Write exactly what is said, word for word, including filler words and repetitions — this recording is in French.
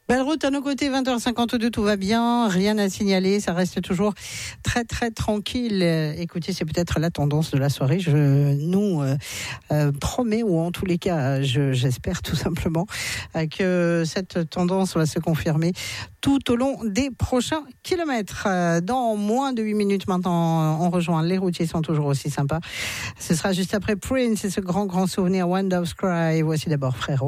Belle route à nos côtés, vingt heures cinquante-deux, tout va bien, rien à signaler, ça reste toujours très très tranquille. Écoutez, c'est peut-être la tendance de la soirée, je nous euh, euh, promets, ou en tous les cas, je, j'espère tout simplement euh, que cette tendance va se confirmer tout au long des prochains kilomètres. Euh, dans moins de huit minutes maintenant, on rejoint les routiers sont toujours aussi sympas. Ce sera juste après Prince et ce grand grand souvenir One Dove's Cry. Voici d'abord Frérot.